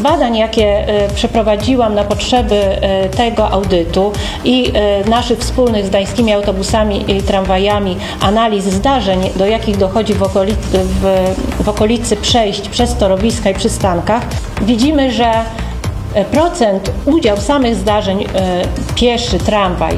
badań, jakie przeprowadziłam na potrzeby tego audytu i naszych wspólnych z gdańskimi autobusami i tramwajami analiz zdarzeń, do jakich dochodzi w okolicy przejść przez torowiska i przystankach, widzimy, że udział samych zdarzeń pieszy, tramwaj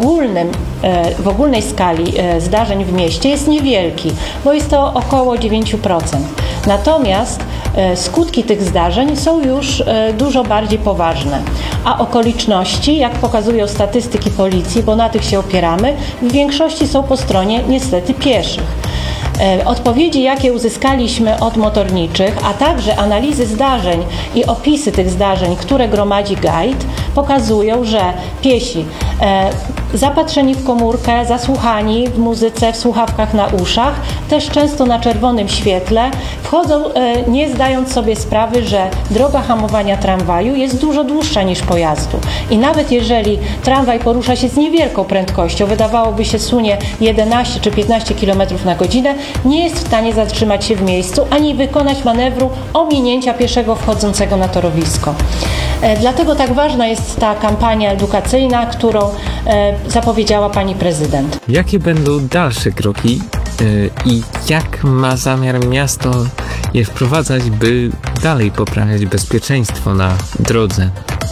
w ogólnej skali zdarzeń w mieście jest niewielki, bo jest to około 9%. Natomiast skutki tych zdarzeń są już dużo bardziej poważne, a okoliczności, jak pokazują statystyki policji, bo na tych się opieramy, w większości są po stronie niestety pieszych. Odpowiedzi, jakie uzyskaliśmy od motorniczych, a także analizy zdarzeń i opisy tych zdarzeń, które gromadzi guide, pokazują, że piesi zapatrzeni w komórkę, zasłuchani w muzyce, w słuchawkach na uszach, też często na czerwonym świetle, wchodzą nie zdając sobie sprawy, że droga hamowania tramwaju jest dużo dłuższa niż pojazdu. I nawet jeżeli tramwaj porusza się z niewielką prędkością, wydawałoby się sunie 11 czy 15 km na godzinę, nie jest w stanie zatrzymać się w miejscu ani wykonać manewru ominięcia pieszego wchodzącego na torowisko. Dlatego tak ważna jest ta kampania edukacyjna, którą zapowiedziała pani prezydent. Jakie będą dalsze kroki i jak ma zamiar miasto je wprowadzać, by dalej poprawiać bezpieczeństwo na drodze?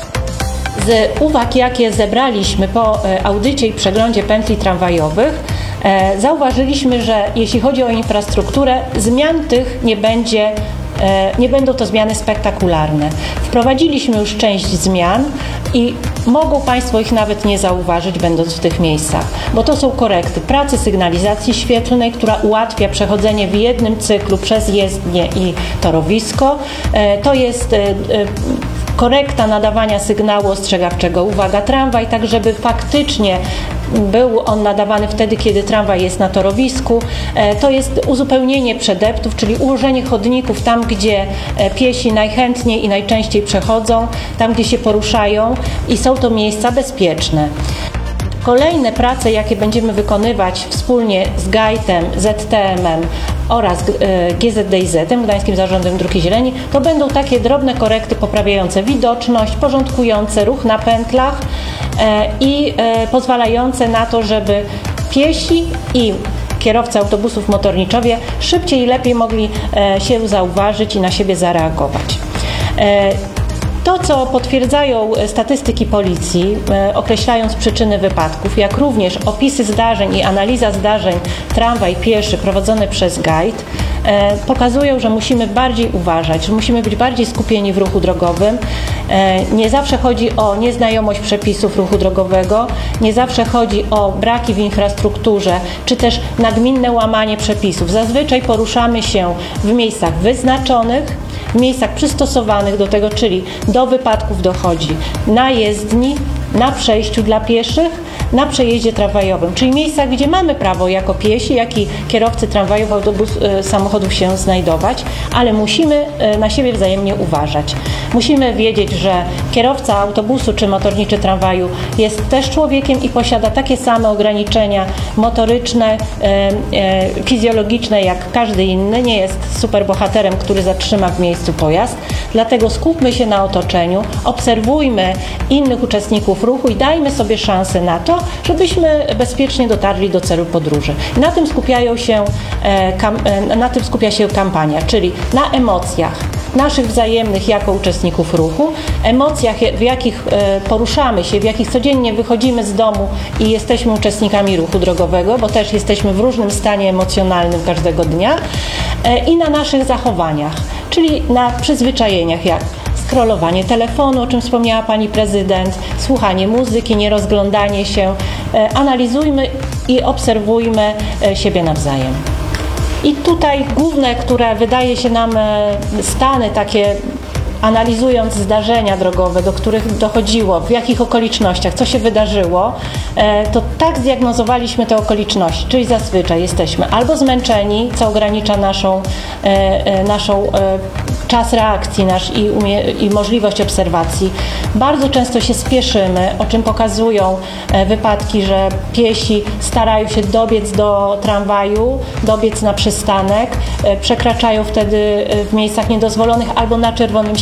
Z uwag, jakie zebraliśmy po audycie i przeglądzie pętli tramwajowych, zauważyliśmy, że jeśli chodzi o infrastrukturę, zmian tych nie będą to zmiany spektakularne. Wprowadziliśmy już część zmian i mogą Państwo ich nawet nie zauważyć, będąc w tych miejscach, bo to są korekty pracy sygnalizacji świetlnej, która ułatwia przechodzenie w jednym cyklu przez jezdnię i torowisko. To jest korekta nadawania sygnału ostrzegawczego uwaga tramwaj, tak żeby faktycznie był on nadawany wtedy, kiedy tramwaj jest na torowisku. To jest uzupełnienie przedeptów, czyli ułożenie chodników tam, gdzie piesi najchętniej i najczęściej przechodzą, tam, gdzie się poruszają i są to miejsca bezpieczne. Kolejne prace, jakie będziemy wykonywać wspólnie z GAIT-em, ZTM-em oraz GZDiZ-em, Gdańskim Zarządem Dróg i Zieleni, to będą takie drobne korekty poprawiające widoczność, porządkujące ruch na pętlach i pozwalające na to, żeby piesi i kierowcy autobusów motorniczowie szybciej i lepiej mogli się zauważyć i na siebie zareagować. To, co potwierdzają statystyki policji, określając przyczyny wypadków, jak również opisy zdarzeń i analiza zdarzeń tramwaj pieszy prowadzone przez GAIT, pokazują, że musimy bardziej uważać, że musimy być bardziej skupieni w ruchu drogowym. Nie zawsze chodzi o nieznajomość przepisów ruchu drogowego, nie zawsze chodzi o braki w infrastrukturze, czy też nagminne łamanie przepisów. Zazwyczaj poruszamy się w miejscach wyznaczonych, w miejscach przystosowanych do tego, czyli do wypadków dochodzi na jezdni, na przejściu dla pieszych, na przejeździe tramwajowym, czyli miejscach, gdzie mamy prawo jako piesi, jak i kierowcy tramwajów, samochodów się znajdować, ale musimy na siebie wzajemnie uważać. Musimy wiedzieć, że kierowca autobusu czy motorniczy tramwaju jest też człowiekiem i posiada takie same ograniczenia motoryczne, fizjologiczne jak każdy inny. Nie jest superbohaterem, który zatrzyma w miejscu pojazd. Dlatego skupmy się na otoczeniu, obserwujmy innych uczestników ruchu i dajmy sobie szansę na to, żebyśmy bezpiecznie dotarli do celu podróży. Na tym skupia się kampania, czyli na emocjach naszych wzajemnych jako uczestników ruchu, emocjach, w jakich poruszamy się, w jakich codziennie wychodzimy z domu i jesteśmy uczestnikami ruchu drogowego, bo też jesteśmy w różnym stanie emocjonalnym każdego dnia, i na naszych zachowaniach, czyli na przyzwyczajeniach, jak scrollowanie telefonu, o czym wspomniała pani prezydent, słuchanie muzyki, nierozglądanie się. Analizujmy i obserwujmy siebie nawzajem. I tutaj główne, które wydaje się nam stany takie, analizując zdarzenia drogowe, do których dochodziło, w jakich okolicznościach, co się wydarzyło, to tak zdiagnozowaliśmy te okoliczności, czyli zazwyczaj jesteśmy albo zmęczeni, co ogranicza naszą czas reakcji i możliwość obserwacji. Bardzo często się spieszymy, o czym pokazują wypadki, że piesi starają się dobiec do tramwaju, dobiec na przystanek, przekraczają wtedy w miejscach niedozwolonych albo na czerwonym